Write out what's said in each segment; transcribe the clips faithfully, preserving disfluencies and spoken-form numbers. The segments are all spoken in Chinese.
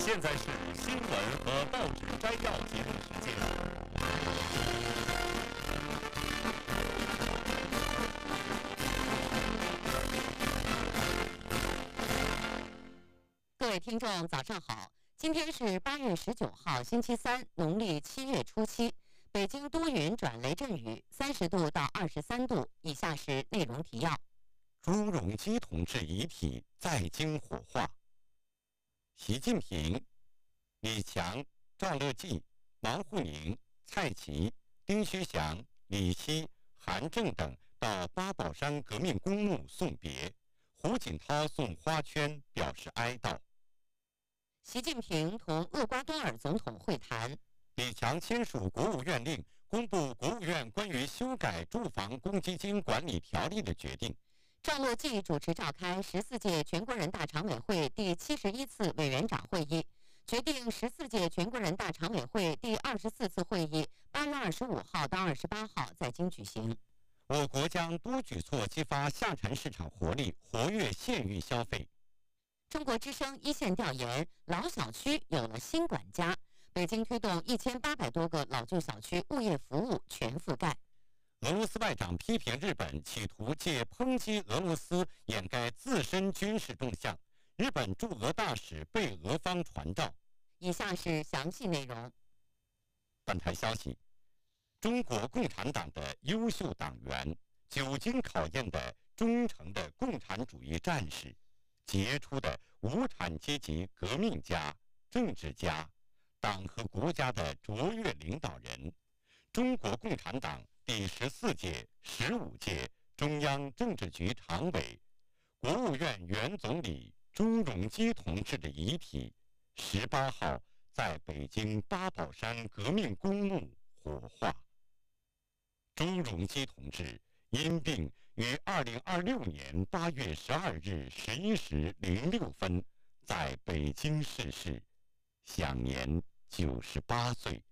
现在是新闻和报纸摘要节目时间。 各位听众，早上好！今天是八月十九号，星期三，农历七月初七。北京多云转雷阵雨，三十度到二十三度。以下是内容提要： 朱镕基同志遗体在京火化。习近平、李强、赵乐际、王沪宁、蔡奇、丁薛祥、李希、韩正等到八宝山革命公墓送别，胡锦涛送花圈表示哀悼。 习近平同厄瓜多尔总统会谈。 李强签署国务院令，公布国务院关于修改住房公积金管理条例的决定。 赵乐际主持召开十四届全国人大常委会第七十一次委员长会议，决定十四届全国人大常委会第二十四次会议八月二十五号到二十八号在京举行。 我国将多举措激发下沉市场活力，活跃县域消费。 中国之声一线调研，老小区有了新管家。北京推动一千八百多个老旧小区物业服务全覆盖。 俄罗斯外长批评日本企图借抨击俄罗斯掩盖自身军事动向，日本驻俄大使被俄方传召。 以下是详细内容。 本台消息，中国共产党的优秀党员，久经考验的忠诚的共产主义战士，杰出的无产阶级革命家、政治家，党和国家的卓越领导人，中国共产党第十四届、十五届中央政治局常委、国务院原总理朱镕基同志的遗体，十八号在北京八宝山革命公墓火化。朱镕基同志因病于二零二六年八月十二日十一时零六分在北京逝世，享年九十八岁。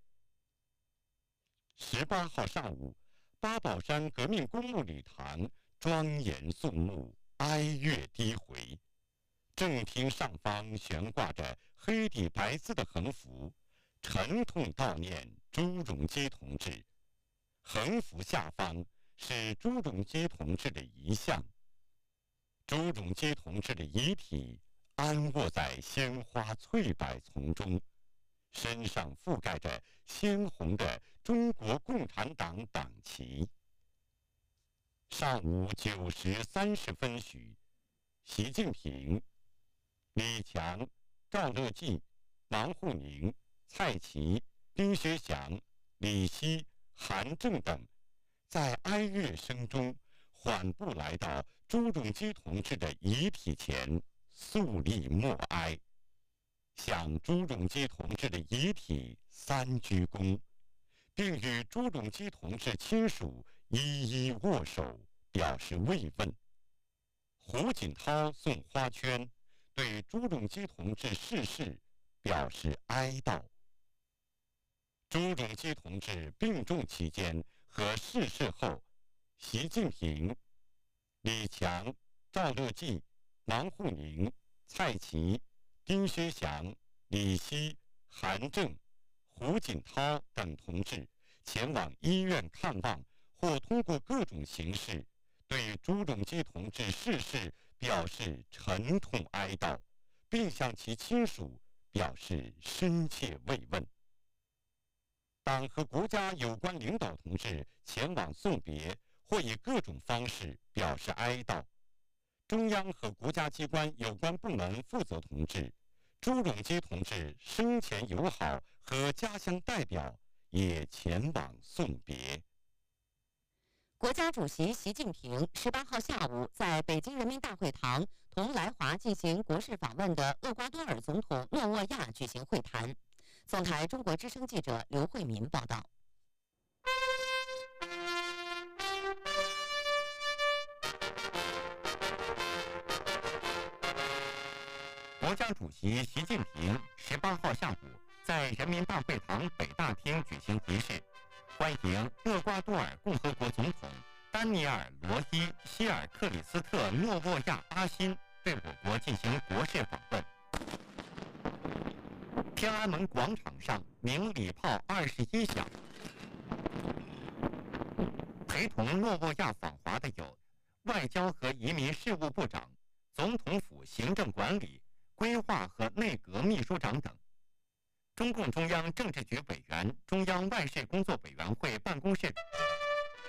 十八号上午，八宝山革命公墓礼堂庄严肃穆，哀乐低回。正厅上方悬挂着黑底白字的横幅，沉痛悼念朱镕基同志。横幅下方是朱镕基同志的遗像。朱镕基同志的遗体安卧在鲜花翠柏丛中，身上覆盖着鲜红的中国共产党党旗。上午九时三十分许，习近平、李强、赵乐际、王沪宁、蔡奇、丁薛祥、李希、韩正等在哀乐声中缓步来到朱镕基同志的遗体前，肃立默哀，向朱镕基同志的遗体三鞠躬，并与朱镕基同志亲属一一握手，表示慰问。胡锦涛送花圈，对朱镕基同志逝世表示哀悼。朱镕基同志病重期间和逝世后，习近平、李强、赵乐际、王沪宁、蔡奇、丁薛祥、李希、韩正、胡锦涛等同志前往医院看望，或通过各种形式对朱镕基同志逝世表示沉痛哀悼，并向其亲属表示深切慰问。党和国家有关领导同志前往送别，或以各种方式表示哀悼。中央和国家机关有关部门负责同志、朱镕基同志生前友好和家乡代表也前往送别。 国家主席习近平十八号下午在北京人民大会堂同来华进行国事访问的厄瓜多尔总统诺沃亚举行会谈。总台中国之声记者刘慧民报道。 国家主席习近平十八号下午在人民大会堂北大厅举行仪式，欢迎厄瓜多尔共和国总统丹尼尔·罗伊·希尔克里斯特·诺沃亚·阿辛对我国进行国事访问。 天安门广场上鸣礼炮二十一响。陪同诺沃亚访华的有外交和移民事务部长、总统府行政管理、规划和内阁秘书长等。中共中央政治局委员、中央外事工作委员会办公室。